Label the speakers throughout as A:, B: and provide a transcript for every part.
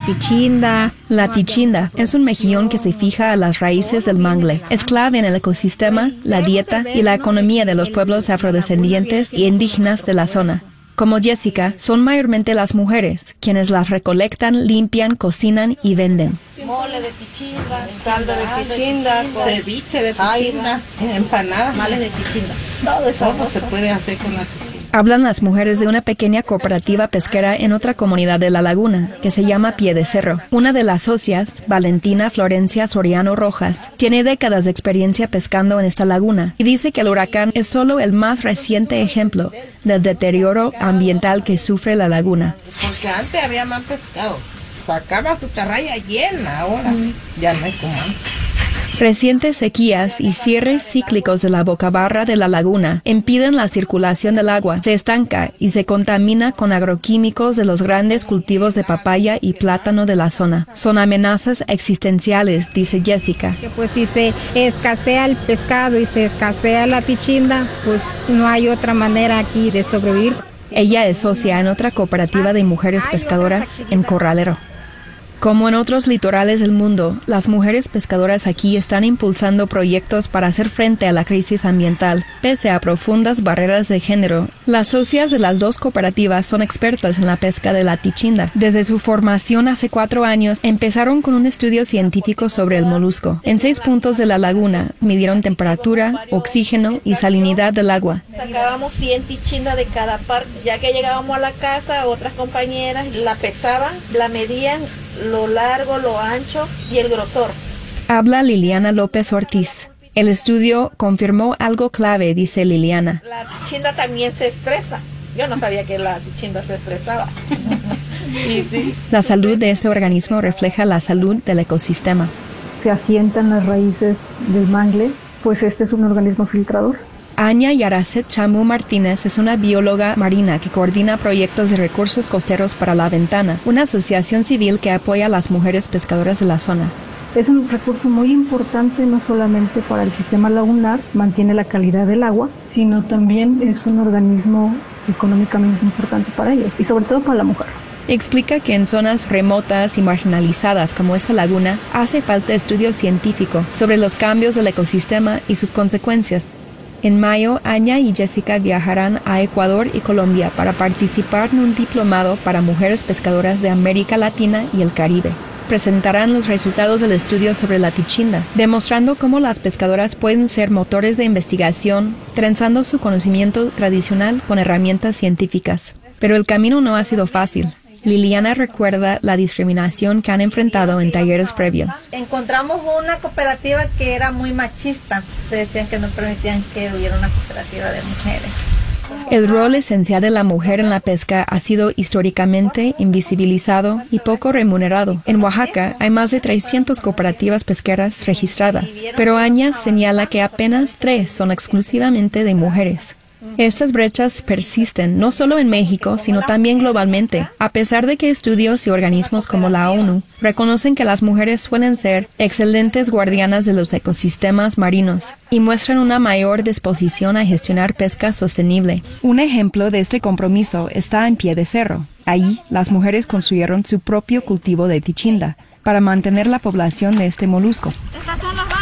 A: tichinda.
B: La tichinda es un mejillón que se fija a las raíces del mangle. Es clave en el ecosistema, la dieta y la economía de los pueblos afrodescendientes y indígenas de la zona. Como Jessica, son mayormente las mujeres quienes las recolectan, limpian, cocinan y venden.
C: Mole de tichinda, caldo de tichinda, ceviche de tichinda, empanadas, males de tichinda. Todo eso se puede hacer con la tichinda.
B: Hablan las mujeres de una pequeña cooperativa pesquera en otra comunidad de La Laguna, que se llama Pie de Cerro. Una de las socias, Valentina Florencia Soriano Rojas, tiene décadas de experiencia pescando en esta laguna y dice que el huracán es solo el más reciente ejemplo del deterioro ambiental que sufre la laguna.
C: Porque antes había más pescado, sacaba su carraya llena, ahora ya no es como antes.
B: Recientes sequías y cierres cíclicos de la bocabarra de la laguna impiden la circulación del agua, se estanca y se contamina con agroquímicos de los grandes cultivos de papaya y plátano de la zona. Son amenazas existenciales, dice Jessica.
A: Pues si se escasea el pescado y se escasea la tichinda, pues no hay otra manera aquí de sobrevivir.
B: Ella es socia en otra cooperativa de mujeres pescadoras en Corralero. Como en otros litorales del mundo, las mujeres pescadoras aquí están impulsando proyectos para hacer frente a la crisis ambiental, pese a profundas barreras de género. Las socias de las dos cooperativas son expertas en la pesca de la tichinda. Desde su formación hace 4 años, empezaron con un estudio científico sobre el molusco. En 6 puntos de la laguna, midieron temperatura, oxígeno y salinidad del agua.
C: Sacábamos 100 tichindas de cada parte. Ya que llegábamos a la casa, otras compañeras la pesaban, la medían, lo largo, lo ancho y el grosor.
B: Habla Liliana López Ortiz. El estudio confirmó algo clave, dice Liliana.
C: La tichinda también se estresa. Yo no sabía que la tichinda se estresaba. Y sí.
B: La salud de este organismo refleja la salud del ecosistema.
D: Se asientan las raíces del mangle, pues este es un organismo filtrador.
B: Anya Yaracet Chamu Martínez es una bióloga marina que coordina proyectos de recursos costeros para La Ventana, una asociación civil que apoya a las mujeres pescadoras de la zona.
D: Es un recurso muy importante no solamente para el sistema lagunar, mantiene la calidad del agua, sino también es un organismo económicamente importante para ellos y sobre todo para la mujer.
B: Explica que en zonas remotas y marginalizadas como esta laguna hace falta estudio científico sobre los cambios del ecosistema y sus consecuencias. En mayo, Anya y Jessica viajarán a Ecuador y Colombia para participar en un diplomado para mujeres pescadoras de América Latina y el Caribe. Presentarán los resultados del estudio sobre la tichinda, demostrando cómo las pescadoras pueden ser motores de investigación, trenzando su conocimiento tradicional con herramientas científicas. Pero el camino no ha sido fácil. Liliana recuerda la discriminación que han enfrentado en talleres previos.
C: Encontramos una cooperativa que era muy machista. Se decían que no permitían que hubiera una cooperativa de mujeres.
B: El rol esencial de la mujer en la pesca ha sido históricamente invisibilizado y poco remunerado. En Oaxaca hay más de 300 cooperativas pesqueras registradas, pero Anya señala que apenas 3 son exclusivamente de mujeres. Estas brechas persisten no solo en México, sino también globalmente, a pesar de que estudios y organismos como la ONU reconocen que las mujeres suelen ser excelentes guardianas de los ecosistemas marinos y muestran una mayor disposición a gestionar pesca sostenible. Un ejemplo de este compromiso está en Pie de Cerro. Ahí, las mujeres construyeron su propio cultivo de tichinda para mantener la población de este molusco.
C: Estas son las varas.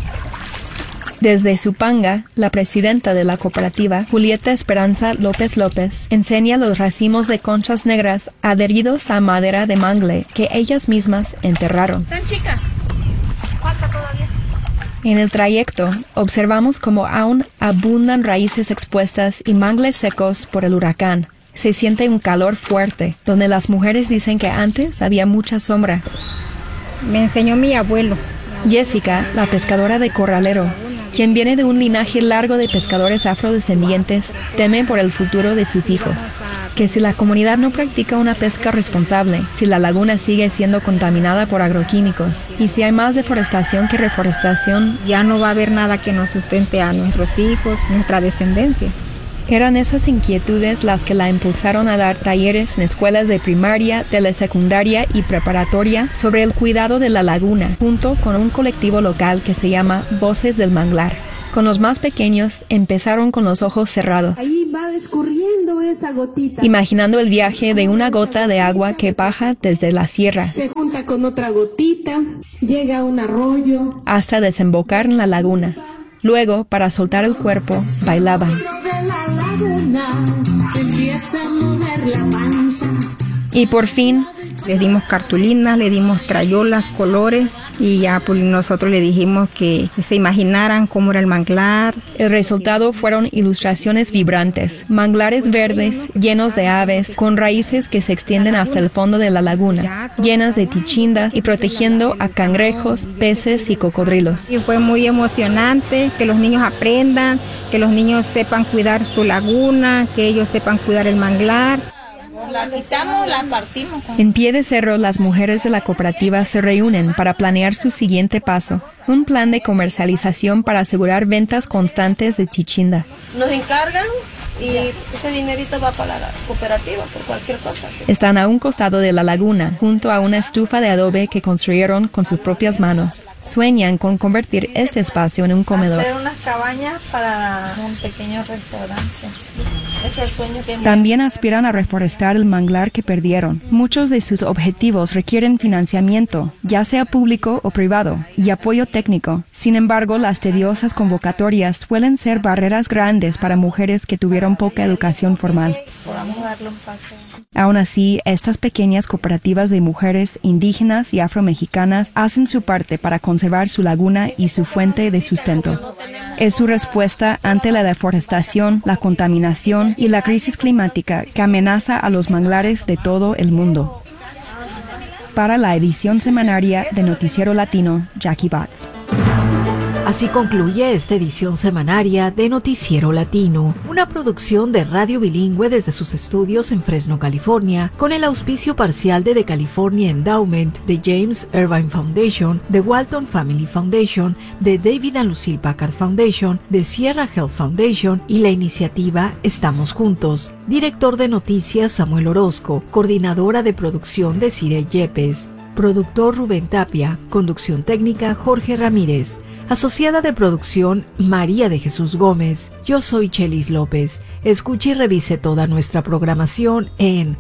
B: Desde Zupanga, la presidenta de la cooperativa, Julieta Esperanza López López, enseña los racimos de conchas negras adheridos a madera de mangle que ellas mismas enterraron.
C: Tan chica. Falta todavía.
B: En el trayecto, observamos cómo aún abundan raíces expuestas y mangles secos por el huracán. Se siente un calor fuerte, donde las mujeres dicen que antes había mucha sombra.
A: Me enseñó mi abuelo.
B: Jessica, la pescadora de Corralero, quien viene de un linaje largo de pescadores afrodescendientes, teme por el futuro de sus hijos. Que si la comunidad no practica una pesca responsable, si la laguna sigue siendo contaminada por agroquímicos, y si hay más deforestación que reforestación,
A: Ya no va a haber nada que nos sustente a nuestros hijos, nuestra descendencia.
B: eran esas inquietudes las que la impulsaron a dar talleres en escuelas de primaria, telesecundaria y preparatoria sobre el cuidado de la laguna, junto con un colectivo local que se llama Voces del Manglar. Con los más pequeños, empezaron con los ojos cerrados.
E: Ahí va escurriendo esa gotita.
B: Imaginando el viaje de una gota de agua que baja desde la sierra.
E: Se junta con otra gotita, llega a un arroyo.
B: Hasta desembocar en la laguna. Luego, para soltar el cuerpo, bailaban. Y por fin,
A: les dimos cartulinas, le dimos crayolas, colores y ya pues nosotros le dijimos que se imaginaran cómo era el manglar.
B: El resultado fueron ilustraciones vibrantes, manglares verdes llenos de aves, con raíces que se extienden hasta el fondo de la laguna, llenas de tichindas y protegiendo a cangrejos, peces y cocodrilos.
A: Y fue muy emocionante que los niños aprendan, que los niños sepan cuidar su laguna, que ellos sepan cuidar el manglar.
C: La quitamos, la partimos.
B: En Pie de Cerro, las mujeres de la cooperativa se reúnen para planear su siguiente paso, un plan de comercialización para asegurar ventas constantes de tichinda.
C: Nos encargan y ese dinerito va para la cooperativa por cualquier cosa.
B: Están a un costado de la laguna, junto a una estufa de adobe que construyeron con sus propias manos. Sueñan con convertir este espacio en un comedor.
C: Hacer unas cabañas para un pequeño restaurante. Es el sueño que
B: También aspiran a reforestar el manglar que perdieron. Muchos de sus objetivos requieren financiamiento, ya sea público o privado, y apoyo técnico. Sin embargo, las tediosas convocatorias suelen ser barreras grandes para mujeres que tuvieron poca educación formal. Aún así, estas pequeñas cooperativas de mujeres indígenas y afromexicanas hacen su parte para conservar su laguna y su fuente de sustento. Es su respuesta ante la deforestación, la contaminación y la crisis climática que amenaza a los manglares de todo el mundo. Para la edición semanaria de Noticiero Latino, Jackie Batts.
F: Así concluye esta edición semanaria de Noticiero Latino, una producción de Radio Bilingüe desde sus estudios en Fresno, California, con el auspicio parcial de The California Endowment, de James Irvine Foundation, de Walton Family Foundation, de David and Lucille Packard Foundation, de Sierra Health Foundation y la iniciativa Estamos Juntos. Director de Noticias Samuel Orozco, coordinadora de producción Desiree Yepes, productor Rubén Tapia, conducción técnica Jorge Ramírez. Asociada de producción, María de Jesús Gómez. Yo soy Chelis López. Escuche y revise toda nuestra programación en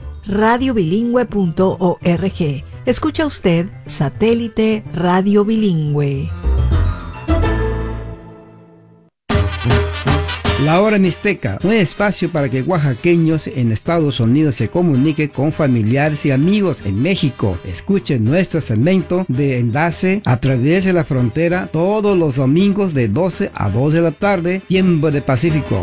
F: radiobilingüe.org. Escucha usted Satélite Radio Bilingüe.
G: La Hora Mixteca, un espacio para que oaxaqueños en Estados Unidos se comuniquen con familiares y amigos en México. Escuchen nuestro segmento de enlace a través de la frontera todos los domingos de 12 a 2 de la tarde, tiempo de Pacífico.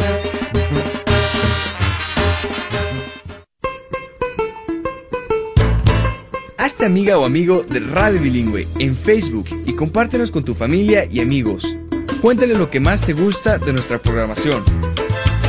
H: Hazte amiga o amigo de Radio Bilingüe en Facebook y compártenos con tu familia y amigos. Cuéntale lo que más te gusta de nuestra programación.